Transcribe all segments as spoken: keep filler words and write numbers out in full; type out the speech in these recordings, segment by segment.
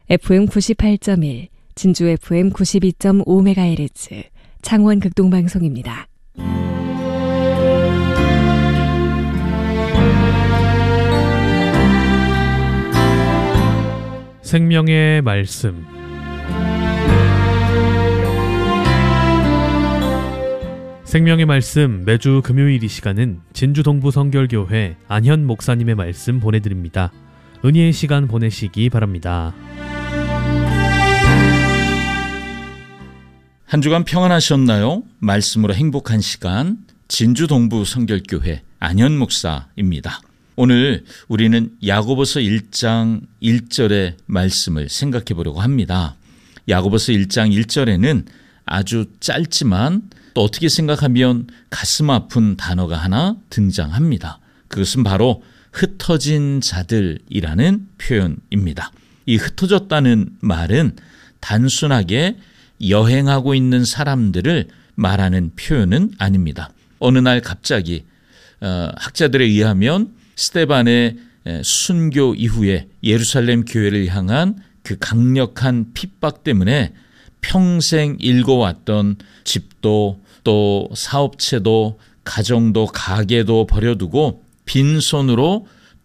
에프엠 구십팔 점 일, 진주 에프엠 구십이 점 오 메가헤르츠, 창원 극동방송입니다. 생명의 말씀. 생명의 말씀 매주 금요일 이 시간은 진주 동부 성결교회 안현 목사님의 말씀 보내드립니다. 은혜의 시간 보내시기 바랍니다. 한 주간 평안하셨나요? 말씀으로 행복한 시간, 진주 동부 성결교회 안현 목사입니다. 오늘 우리는 야고보서 일 장 일 절의 말씀을 생각해 보려고 합니다. 야고보서 일 장 일 절에는 아주 짧지만 또 어떻게 생각하면 가슴 아픈 단어가 하나 등장합니다. 그것은 바로 흩어진 자들이라는 표현입니다. 이 흩어졌다는 말은 단순하게 여행하고 있는 사람들을 말하는 표현은 아닙니다. 어느 날 갑자기 어, 학자들에 의하면 스데반의 순교 이후에 예루살렘 교회를 향한 그 강력한 핍박 때문에 평생 일궈왔던 집도 또 사업체도 가정도 가게도 버려두고 빈손으로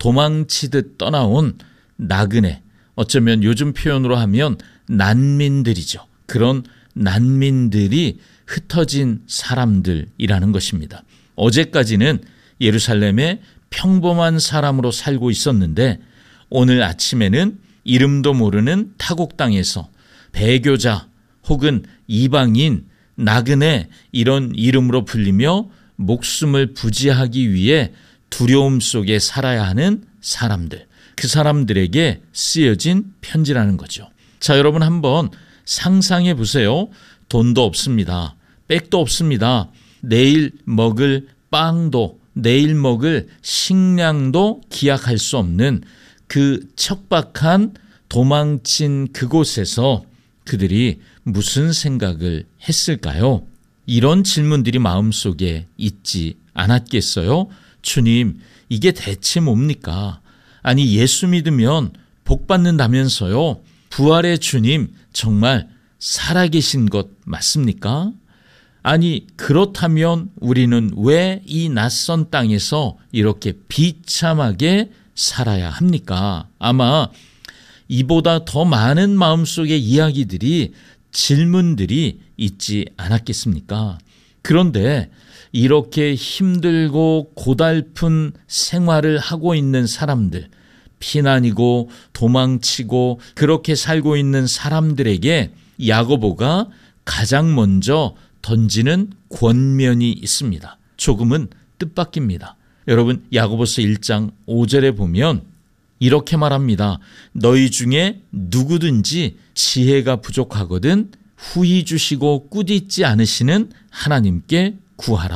도망치듯 떠나온 나그네, 어쩌면 요즘 표현으로 하면 난민들이죠. 그런 난민들이 흩어진 사람들이라는 것입니다. 어제까지는 예루살렘에 평범한 사람으로 살고 있었는데 오늘 아침에는 이름도 모르는 타국 땅에서 배교자 혹은 이방인, 나그네 이런 이름으로 불리며 목숨을 부지하기 위해 두려움 속에 살아야 하는 사람들, 그 사람들에게 쓰여진 편지라는 거죠. 자, 여러분 한번 상상해 보세요. 돈도 없습니다. 백도 없습니다. 내일 먹을 빵도, 내일 먹을 식량도 기약할 수 없는 그 척박한 도망친 그곳에서 그들이 무슨 생각을 했을까요? 이런 질문들이 마음속에 있지 않았겠어요? 주님, 이게 대체 뭡니까? 아니, 예수 믿으면 복 받는다면서요? 부활의 주님 정말 살아계신 것 맞습니까? 아니, 그렇다면 우리는 왜 이 낯선 땅에서 이렇게 비참하게 살아야 합니까? 아마 이보다 더 많은 마음속의 이야기들이, 질문들이 있지 않았겠습니까? 그런데 이렇게 힘들고 고달픈 생활을 하고 있는 사람들, 피난이고 도망치고 그렇게 살고 있는 사람들에게 야고보가 가장 먼저 던지는 권면이 있습니다. 조금은 뜻밖입니다. 여러분, 야고보서 일 장 오 절에 보면 이렇게 말합니다. 너희 중에 누구든지 지혜가 부족하거든 후히 주시고 꾸짖지 않으시는 하나님께 구하라.